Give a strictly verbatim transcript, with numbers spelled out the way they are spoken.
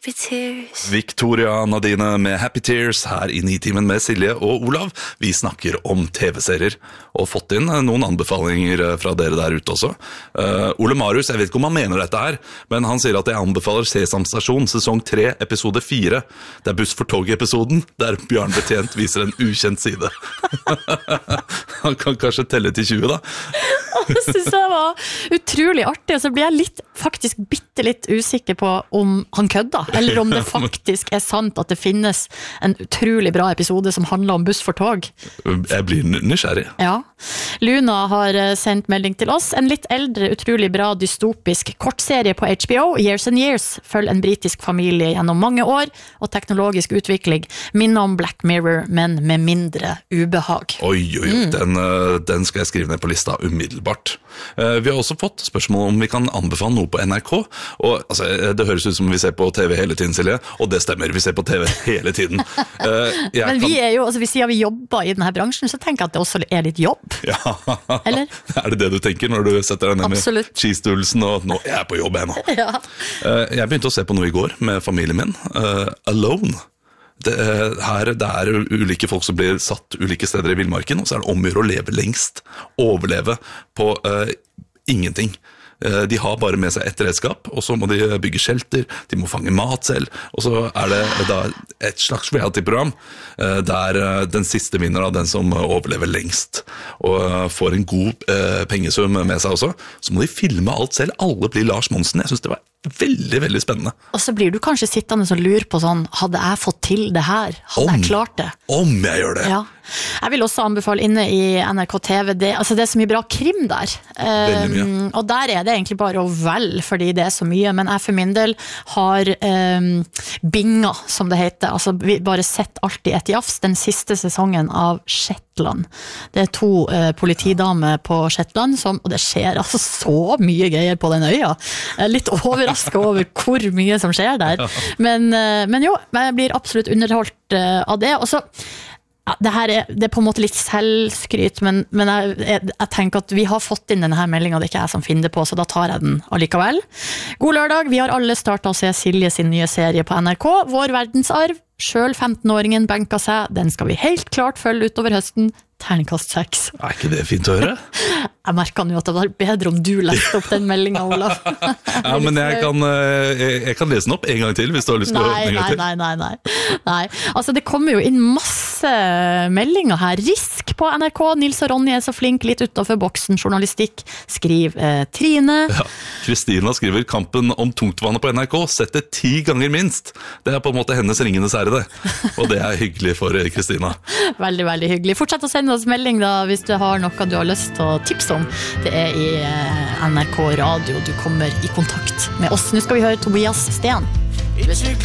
Happy Tears. Victoria Nadine med Happy Tears her i Nitimen med Silje og Olav. Vi snakker om tv-serier og fått inn noen anbefalinger fra dere der ute også. Uh, Ole Marius, jeg vet ikke om han mener dette her, men han sier at jeg anbefaler Sesam Stasjon sesong tre, episode fire. Det er Buss for tog-episoden der Bjørn Betjent viser en ukjent side. Han kan kanskje telle til tjue da. Jeg synes det var utrolig artig, og så blir jeg litt, faktisk bitte litt usikker på om han kødda, eller om det faktisk er sant at det finnes en utrolig bra episode som handler om buss for tog. Jeg blir nysgjerrig. Ja. Luna har sendt melding til oss. En litt eldre, utrolig bra dystopisk kortserie på H B O, Years and Years, følger en britisk familie gjennom mange år, og teknologisk utvikling minner om Black Mirror, men med mindre ubehag. Oi, oi, oi. Mm. Den, den skal jeg skrive ned på lista umiddelbart. Vi har også fått spørsmål om vi kan anbefale noe på N R K, og altså, det høres ut som vi ser på T V hele tiden, Silje, og det stemmer, vi ser på T V hele tiden. Men vi er jo, altså hvis vi jobber i denne bransjen, så tenker jeg at det også er litt jobb. Ja, eller? Er det det du tenker når du setter deg ned Absolutt. Med cheese-doodlesen, og nå er jeg på jobb ennå. Ja. Jeg begynte å se på noe i går med familien min, Alone. Det, her, det er ulike folk som blir satt ulike steder i villmarken, og så er det omgjør å leve lengst, overleve på uh, ingenting. Uh, de har bare med seg ett redskap, og så må de bygge shelter, de må fange mat selv, og så er det da et slags reality-program uh, der uh, den siste vinner av den som overlever lengst, og uh, får en god uh, pengesum med seg også. Så må de filme alt selv, alle blir Lars Monsen. Jeg synes det var veldig, veldig spennende. Og så blir du kanskje sittende og lure på sånn, hadde jeg fått til det her? Hadde om, jeg klart det? Om jeg gjør det. Ja. Jeg vil også anbefale inne i N R K T V, det, altså det er så mye bra krim der. Veldig mye. Um, og der er det egentlig bare å velge, fordi det er så mye, men jeg for min del har um, binga, som det heter, altså vi bare sett alt i et jafs, den siste sesongen av Shetland. Det er to uh, politidamer på Shetland, som, og det skjer altså så mye greier på den øya. Jeg er litt overrasket over hvor mye som skjer der. Men, uh, men jo, jeg blir absolutt underholdt uh, av det, og så ja, det her er, det er på en måte litt selvskryt, men, men jeg, jeg, jeg tenker at vi har fått inn denne her meldingen, det er ikke jeg som finner det på, så da tar jeg den allikevel. God lørdag, vi har alle startet å se Silje sin nye serie på N R K, Vår verdensarv. Selv femtenåringen benka seg, den skal vi helt klart følge utover høsten. Terningkast seks. Er ikke det fint å høre? Jeg merker nå at det var bedre om du leste opp den meldingen, Olav. Ja, men jeg kan, jeg, jeg kan lese den opp en gang til, hvis du har lyst til å høre den en gang til. Nei, nei, nei, nei. nei. Altså, det kommer jo inn masse meldinger her. Risk på N R K, Nils og Ronny er så flink, litt utenfor boksen, journalistikk, skriv eh, Trine. Ja, Kristina skriver, kampen om tungtvannet på N R K, sett det ti ganger minst. Det er på en måte hennes ringenes ære det. Og det er hyggelig for Kristina. Veldig, veldig hyggelig. Fortsett å sende oss melding da, hvis du har noe du har lyst til å tipse om. Det er i N R K Radio du kommer i kontakt med oss. Nå skal vi høre Tobias Sten.